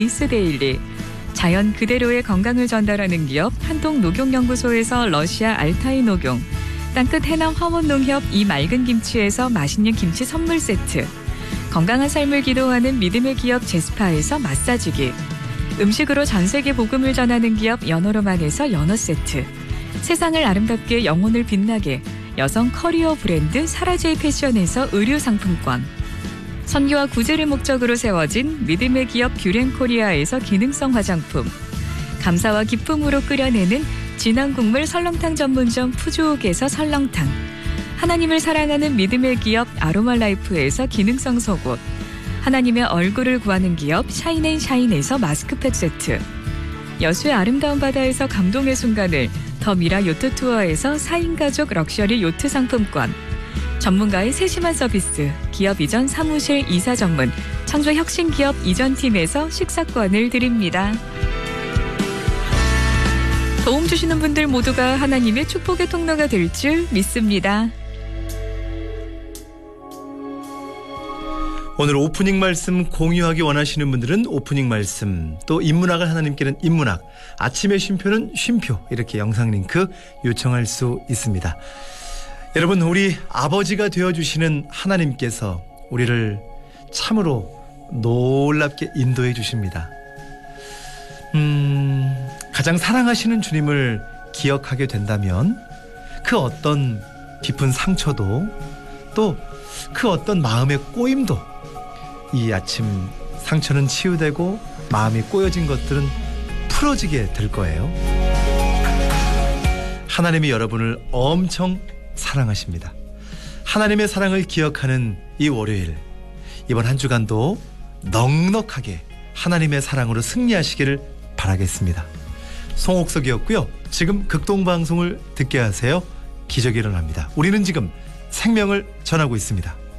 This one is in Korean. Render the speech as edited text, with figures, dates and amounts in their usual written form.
이스데일리, 자연 그대로의 건강을 전달하는 기업 한동녹용연구소에서 러시아 알타이 녹용, 땅끝 해남 화원농협 이 맑은 김치에서 맛있는 김치 선물 세트, 건강한 삶을 기도하는 믿음의 기업 제스파에서 마사지기, 음식으로 전 세계 복음을 전하는 기업 연어로만에서 연어 세트, 세상을 아름답게 영혼을 빛나게 여성 커리어 브랜드 사라제이 패션에서 의류 상품권, 선교와 구제를 목적으로 세워진 믿음의 기업 뷰렌코리아에서 기능성 화장품, 감사와 기쁨으로 끓여내는 진한 국물 설렁탕 전문점 푸주옥에서 설렁탕, 하나님을 사랑하는 믿음의 기업 아로마라이프에서 기능성 속옷, 하나님의 얼굴을 구하는 기업 샤인앤샤인에서 마스크팩 세트, 여수의 아름다운 바다에서 감동의 순간을 더 미라 요트 투어에서 4인 가족 럭셔리 요트 상품권, 전문가의 세심한 서비스 기업 이전 사무실 이사 전문 창조 혁신기업 이전팀에서 식사권을 드립니다. 도움 주시는 분들 모두가 하나님의 축복의 통로가 될 줄 믿습니다. 오늘 오프닝 말씀 공유하기 원하시는 분들은 오프닝 말씀, 또 인문학을 하나님께는 인문학, 아침의 쉼표는 쉼표, 이렇게 영상 링크 요청할 수 있습니다. 여러분, 우리 아버지가 되어주시는 하나님께서 우리를 참으로 놀랍게 인도해 주십니다. 가장 사랑하시는 주님을 기억하게 된다면 그 어떤 깊은 상처도, 또 그 어떤 마음의 꼬임도 이 아침 상처는 치유되고 마음이 꼬여진 것들은 풀어지게 될 거예요. 하나님이 여러분을 엄청 사랑하십니다. 하나님의 사랑을 기억하는 이 월요일, 이번 한 주간도 넉넉하게 하나님의 사랑으로 승리하시기를 바라겠습니다. 송옥석이었고요. 지금 극동방송을 듣게 하세요. 기적이 일어납니다. 우리는 지금 생명을 전하고 있습니다.